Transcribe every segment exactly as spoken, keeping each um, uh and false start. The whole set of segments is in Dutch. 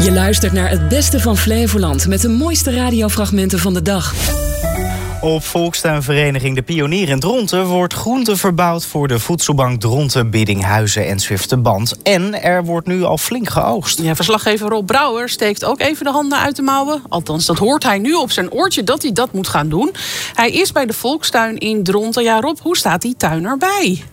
Je luistert naar het beste van Flevoland met de mooiste radiofragmenten van de dag. Op volkstuinvereniging De Pionier in Dronten wordt groente verbouwd voor de voedselbank Dronten, Biddinghuizen en Zwifterband. En er wordt nu al flink geoogst. Ja, verslaggever Rob Brouwer steekt ook even de handen uit de mouwen. Althans, dat hoort hij nu op zijn oortje dat hij dat moet gaan doen. Hij is bij de volkstuin in Dronten. Ja, Rob, hoe staat die tuin erbij?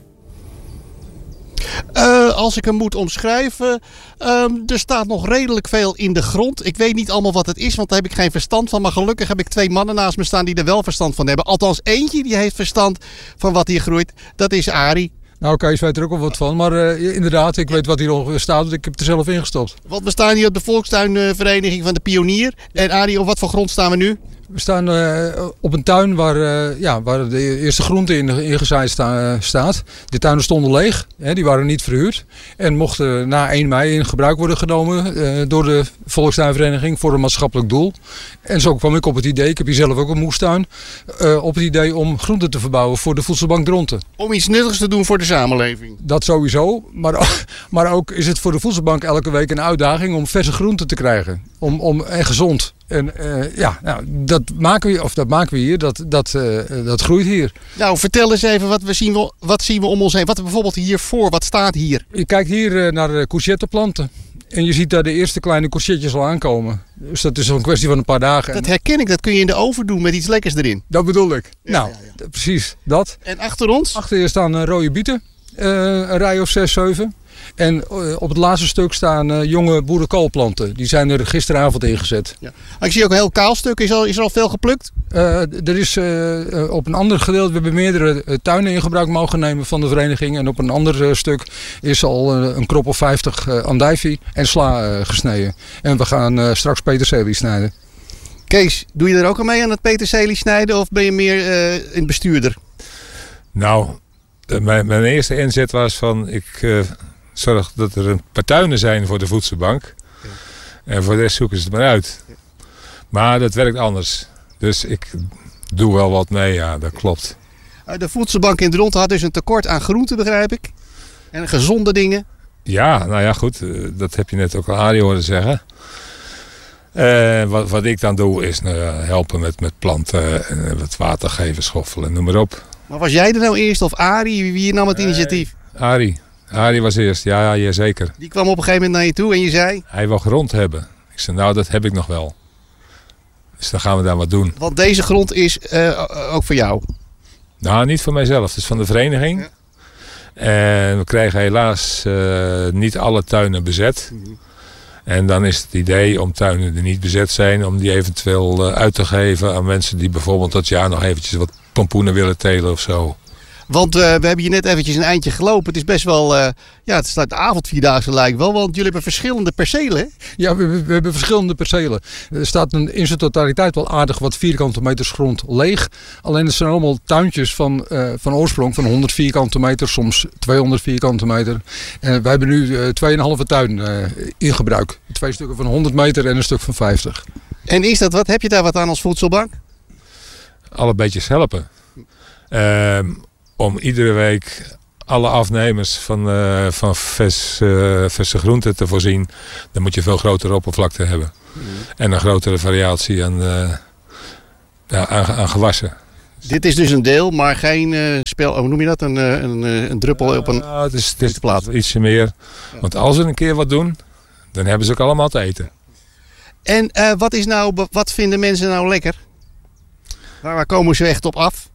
Uh, als ik hem moet omschrijven, um, er staat nog redelijk veel in de grond. Ik weet niet allemaal wat het is, want daar heb ik geen verstand van. Maar gelukkig heb ik twee mannen naast me staan die er wel verstand van hebben. Althans, eentje die heeft verstand van wat hier groeit. Dat is Arie. Nou, Kees weet er ook wel wat van. Maar uh, inderdaad, ik weet wat hier ongeveer staat, want ik heb het er zelf ingestopt. Want we staan hier op de volkstuinvereniging van De Pionier. En Arie, op wat voor grond staan we nu? We staan uh, op een tuin waar, uh, ja, waar de eerste groente in, ingezaaid sta, uh, staat. De tuinen stonden leeg, hè, die waren niet verhuurd. En mochten na één mei in gebruik worden genomen uh, door de volkstuinvereniging voor een maatschappelijk doel. En zo kwam ik op het idee, ik heb hier zelf ook een moestuin, uh, op het idee om groenten te verbouwen voor de voedselbank Dronten. Om iets nuttigs te doen voor de samenleving? Dat sowieso, maar, maar ook is het voor de voedselbank elke week een uitdaging om verse groenten te krijgen. Om, om, en gezond. En uh, ja, nou, dat maken we, of dat maken we hier, dat, dat, uh, dat groeit hier. Nou, vertel eens even, wat, we zien, wat zien we om ons heen? Wat bijvoorbeeld hiervoor, wat staat hier? Je kijkt hier uh, naar de courgetteplanten. En je ziet daar de eerste kleine courgettes al aankomen. Dus dat is een kwestie van een paar dagen. Dat herken ik, dat kun je in de oven doen met iets lekkers erin. Dat bedoel ik. Ja, nou, ja, ja. precies dat. En achter ons? Achter je staan uh, rode bieten. Uh, een rij of zes, zeven. En uh, op het laatste stuk staan uh, jonge boerenkoolplanten. Die zijn er gisteravond ingezet. Ja. Ik zie ook een heel kaal stuk. Is er al, is er al veel geplukt? Uh, er is uh, op een ander gedeelte, we hebben meerdere uh, tuinen in gebruik mogen nemen van de vereniging. En op een ander uh, stuk is al uh, een krop of vijftig uh, andijvie en sla uh, gesneden. En we gaan uh, straks peterselie snijden. Kees, doe je er ook al mee aan het peterselie snijden of ben je meer uh, een bestuurder? Nou, uh, mijn, mijn eerste inzet was van ik... Uh, Zorg dat er een paar tuinen zijn voor de voedselbank. Ja. En voor de rest zoeken ze het maar uit. Ja. Maar dat werkt anders. Dus ik doe wel wat mee, ja, dat klopt. De voedselbank in Dronten had dus een tekort aan groenten, begrijp ik. En gezonde dingen. Ja, nou ja, goed. Dat heb je net ook al Arie horen zeggen. Uh, wat, wat ik dan doe is uh, helpen met, met planten. En wat water geven, schoffelen, noem maar op. Maar was jij er nou eerst of Arie? Wie nam het initiatief? Uh, Arie. Arie was eerst, ja, ja, zeker. Die kwam op een gegeven moment naar je toe en je zei? Hij wil grond hebben. Ik zei, nou, dat heb ik nog wel. Dus dan gaan we daar wat doen. Want deze grond is uh, ook voor jou? Nou, niet voor mijzelf. Het is van de vereniging. Ja. En we krijgen helaas uh, niet alle tuinen bezet. Mm-hmm. En dan is het idee om tuinen die niet bezet zijn, om die eventueel uh, uit te geven aan mensen die bijvoorbeeld dat jaar nog eventjes wat pompoenen willen telen of zo. Want uh, we hebben hier net eventjes een eindje gelopen. Het is best wel, uh, ja, het staat de avondvierdaagse lijkt wel. Want jullie hebben verschillende percelen, hè? Ja, we, we hebben verschillende percelen. Er staat een, in zijn totaliteit wel aardig wat vierkante meters grond leeg. Alleen het zijn allemaal tuintjes van, uh, van oorsprong van honderd vierkante meter, soms tweehonderd vierkante meter. En wij hebben nu uh, twee en een halve tuin uh, in gebruik. Twee stukken van honderd meter en een stuk van vijftig. En is dat wat? Heb je daar wat aan als voedselbank? Alle beetjes helpen. Uh, Om iedere week alle afnemers van, uh, van vers, uh, verse groenten te voorzien. Dan moet je veel grotere oppervlakte hebben. Mm. En een grotere variatie aan, uh, ja, aan, aan gewassen. Dit is dus een deel, maar geen uh, spel. Hoe noem je dat? Een, een, een druppel op een uh, het is, het is plaat. Ietsje meer. Want als ze een keer wat doen, dan hebben ze ook allemaal te eten. En uh, wat, is nou, wat vinden mensen nou lekker? Waar, waar komen ze echt op af?